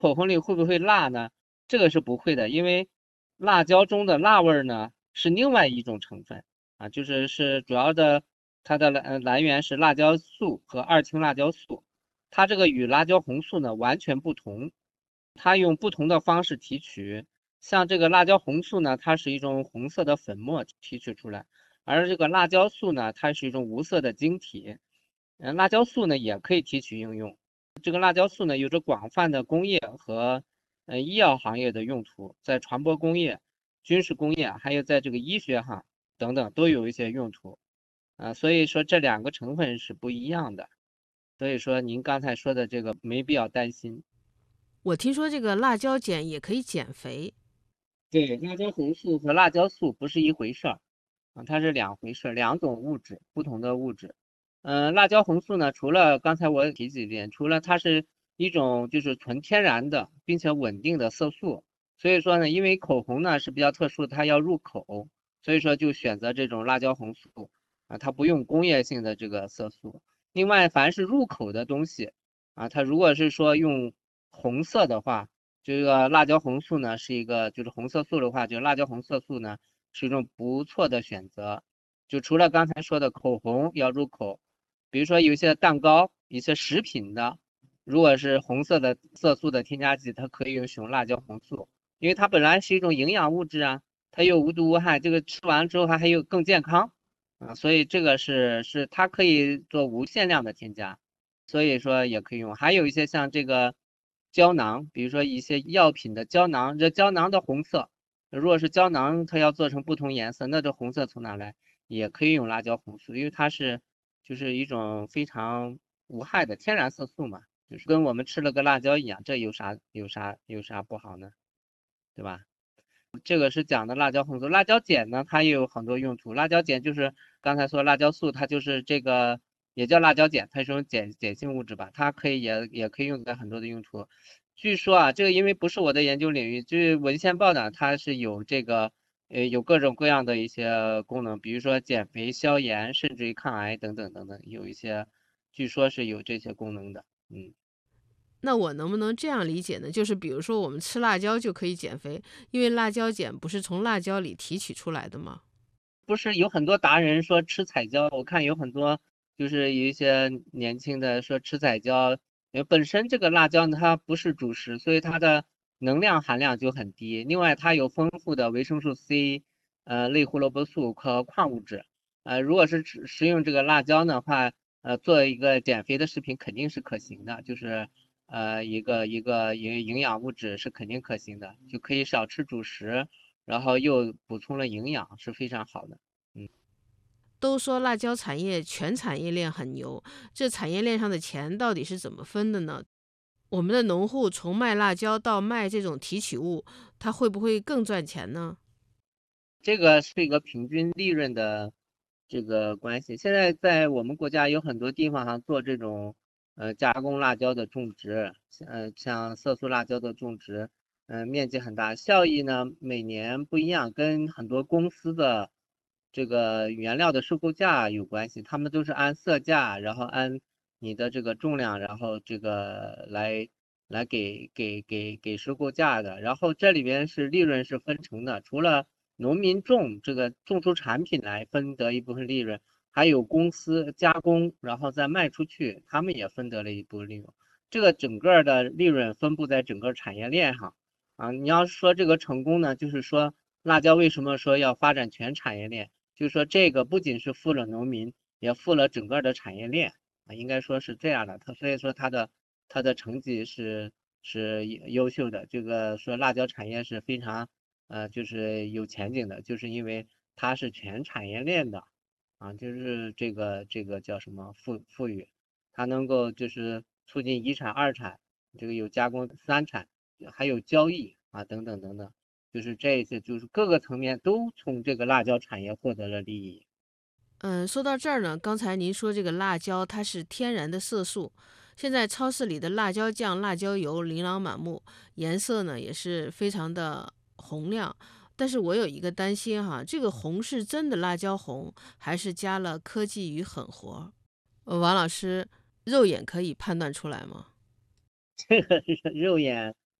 口红里会不会辣呢？这个是不会的，因为辣椒中的辣味儿呢是另外一种成分啊，是主要的，它的来源是辣椒素和二氢辣椒素，它这个与辣椒红素呢完全不同，它用不同的方式提取。像这个辣椒红素呢，它是一种红色的粉末提取出来，而这个辣椒素呢，它是一种无色的晶体。辣椒素呢也可以提取应用。这个辣椒素呢，有着广泛的工业和医药行业的用途，在传播工业、军事工业，还有在这个医学哈等等都有一些用途所以说这两个成分是不一样的，所以说您刚才说的这个没必要担心。 我听说这个辣椒碱也可以减肥。 对，辣椒红素和辣椒素不是一回事儿它是两回事，两种物质，不同的物质。辣椒红素呢，除了刚才我提几点，除了它是一种就是纯天然的并且稳定的色素，所以说呢，因为口红呢是比较特殊的，它要入口，所以说就选择这种辣椒红素它不用工业性的这个色素。另外，凡是入口的东西它如果是说用红色的话，这个辣椒红素呢是一个就是红色素的话，就辣椒红色素呢是一种不错的选择。就除了刚才说的口红要入口，比如说有一些蛋糕、一些食品的，如果是红色的色素的添加剂，它可以使用辣椒红素，因为它本来是一种营养物质它又无毒无害，这个吃完之后还有更健康所以这个是它可以做无限量的添加，所以说也可以用。还有一些像这个胶囊，比如说一些药品的胶囊，这胶囊的红色，如果是胶囊它要做成不同颜色，那这红色从哪来？也可以用辣椒红素，因为它是就是一种非常无害的天然色素嘛，就是跟我们吃了个辣椒一样，这有啥不好呢？对吧？这个是讲的辣椒红素，辣椒碱呢，它也有很多用途。辣椒碱就是刚才说辣椒素，它就是这个也叫辣椒碱，它是一种碱性物质吧，它可以也可以用在很多的用途。据说这个因为不是我的研究领域，据文献报道，它是有这个有各种各样的一些功能，比如说减肥、消炎，甚至于抗癌等等等等，有一些据说是有这些功能的。嗯。 那我能不能这样理解呢？就是比如说我们吃辣椒就可以减肥，因为辣椒碱不是从辣椒里提取出来的吗？ 不是有很多达人说吃彩椒，我看有很多就是有一些年轻的说吃彩椒，本身这个辣椒呢它不是主食，所以它的能量含量就很低。另外它有丰富的维生素 C、类胡萝卜素和矿物质。如果是食用这个辣椒的话，做一个减肥的食品肯定是可行的，就是一个营养物质是肯定可行的，就可以少吃主食。然后又补充了营养，是非常好的。嗯， 都说辣椒产业全产业链很牛，这产业链上的钱到底是怎么分的呢？我们的农户从卖辣椒到卖这种提取物，他会不会更赚钱呢？ 这个是一个平均利润的这个关系。现在在我们国家有很多地方上做这种加工辣椒的种植，像色素辣椒的种植，面积很大，效益呢每年不一样，跟很多公司的这个原料的收购价有关系。他们都是按色价，然后按你的这个重量，然后这个来给收购价的。然后这里边是利润是分成的，除了农民这个种出产品来分得一部分利润，还有公司加工，然后再卖出去，他们也分得了一部分利润。这个整个的利润分布在整个产业链上你要是说这个成功呢，就是说辣椒为什么说要发展全产业链？就是说这个不仅是富了农民，也富了整个的产业链应该说是这样的。所以说它的成绩是优秀的。这个说辣椒产业是非常就是有前景的，就是因为它是全产业链的就是这个叫什么富裕，它能够就是促进一产、二产，这个有加工三产，还有交易等等等等，就是这些就是各个层面都从这个辣椒产业获得了利益。 说到这儿呢，刚才您说这个辣椒它是天然的色素，现在超市里的辣椒酱、辣椒油琳琅满目，颜色呢也是非常的红亮。但是我有一个担心哈，这个红是真的辣椒红，还是加了科技与狠活？王老师，肉眼可以判断出来吗？ 这个肉眼